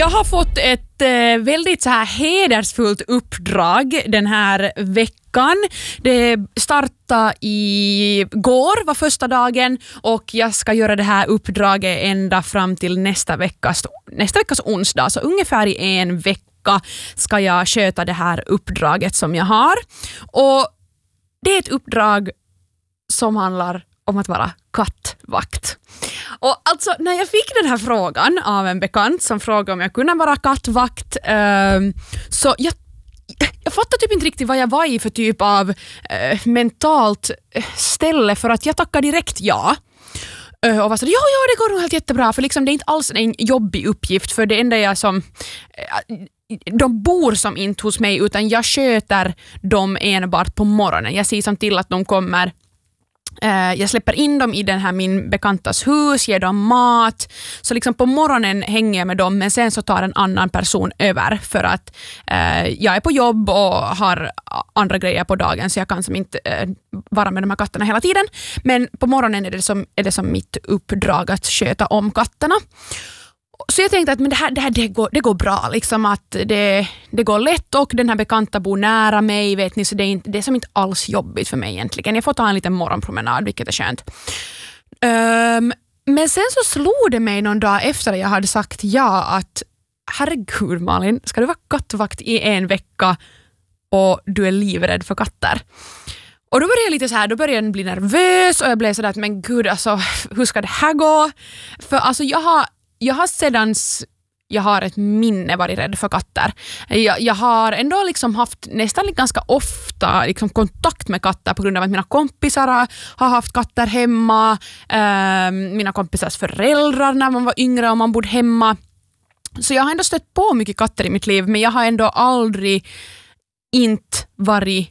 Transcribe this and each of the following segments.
Jag har fått ett väldigt så här hedersfullt uppdrag den här veckan. Det startade igår, var första dagen, och jag ska göra det här uppdraget ända fram till nästa veckas onsdag. Så ungefär i en vecka ska jag sköta det här uppdraget som jag har. Och det är ett uppdrag som handlar om att vara kattvakt. Och alltså när jag fick den här frågan av en bekant som frågade om jag kunde vara kattvakt, så jag fattar typ inte riktigt vad jag var i för typ av mentalt ställe, för att jag tackade direkt ja. Och var så ja, det går nog helt jättebra, för liksom det är inte alls en jobbig uppgift, för det enda jag som de bor som inte hos mig, utan jag sköter dem enbart på morgonen. Jag ser som till att de kommer. Jag släpper in dem i den här min bekantas hus, ger dem mat. Så liksom på morgonen hänger jag med dem, men sen så tar en annan person över för att jag är på jobb och har andra grejer på dagen, så jag kan som inte vara med de här katterna hela tiden. Men på morgonen är det som mitt uppdrag att sköta om katterna. Så jag tänkte att men det går bra, liksom att det går lätt, och den här bekanta bor nära mig, vet ni, så det är som inte alls jobbigt för mig egentligen. Jag får ta en liten morgonpromenad, vilket är skönt. Men sen så slog det mig någon dag efter att jag hade sagt ja att herregud Malin, ska du vara kattvakt i en vecka och du är livrädd för katter? Och då började jag lite så här, då började jag bli nervös och jag blev så där att men gud, alltså hur ska det här gå? För alltså jag har sedan jag har ett minne varit rädd för katter. Jag har ändå liksom haft nästan ganska ofta liksom kontakt med katter på grund av att mina kompisar har haft katter hemma. Mina kompisars föräldrar när man var yngre och man bodde hemma. Så jag har ändå stött på mycket katter i mitt liv, men jag har ändå aldrig inte varit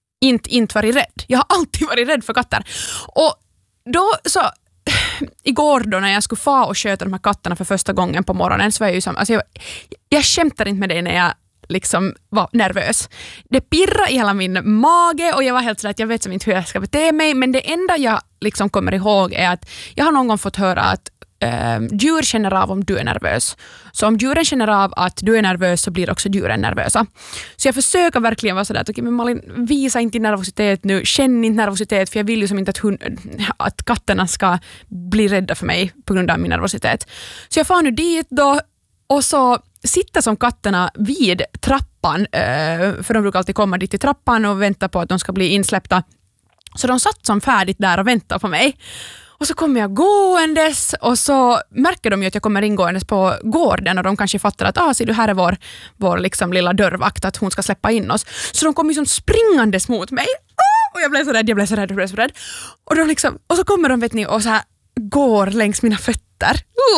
rädd. Jag har alltid varit rädd för katter. Och då så igår då när jag skulle få och sköta de här katterna för första gången på morgonen, så var jag ju som, alltså jag skämtar inte med det när jag liksom var nervös. Det pirrade i hela min mage och jag var helt så att jag vet som inte hur jag ska bete mig, men det enda jag liksom kommer ihåg är att jag har någon gång fått höra att djur känner av om du är nervös. Så om djuren känner av att du är nervös så blir också djuren nervösa. Så jag försöker verkligen vara sådär att okej, men Malin, visa inte nervositet nu, känn inte nervositet, för jag vill ju som inte att katterna ska bli rädda för mig på grund av min nervositet. Så jag får nu dit då och så sitter som katterna vid trappan, för de brukar alltid komma dit till trappan och vänta på att de ska bli insläppta. Så de satt som färdigt där och väntade på mig. Och så kommer jag gåendes och så märker de ju att jag kommer ingåendes på gården och de kanske fattar att ser du, här är vår liksom lilla dörrvakt, att hon ska släppa in oss. Så de kommer ju som springandes mot mig. Och jag blev så rädd. Och de liksom, och så kommer de, vet ni, och så här går längs mina fötter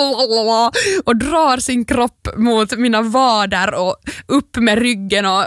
och drar sin kropp mot mina vader och upp med ryggen och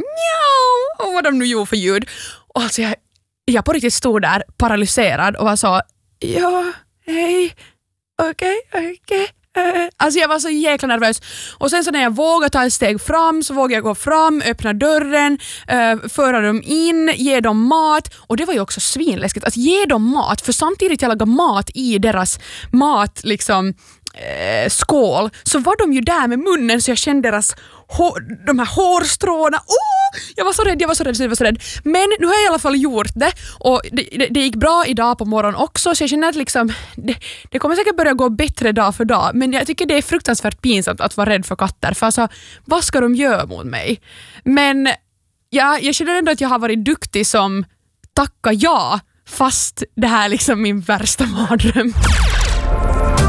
vad de nu gjorde för ljud. Och alltså jag på riktigt stod där paralyserad och var så ja, hej, okej. Alltså jag var så jäkla nervös. Och sen så när jag vågade ta ett steg fram, så vågade jag gå fram, öppna dörren, föra dem in, ge dem mat. Och det var ju också svinläskigt att ge dem mat, för samtidigt jag lagade mat i deras mat liksom skål, så var de ju där med munnen, så jag kände deras de här hårstråna. Jag var så rädd. Men nu har jag i alla fall gjort det, och det gick bra idag på morgonen också, så jag känner att liksom, det kommer säkert börja gå bättre dag för dag, men jag tycker det är fruktansvärt pinsamt att vara rädd för katter, för alltså, vad ska de göra mot mig? Men jag känner ändå att jag har varit duktig som tacka ja, fast det här är liksom min värsta mardröm.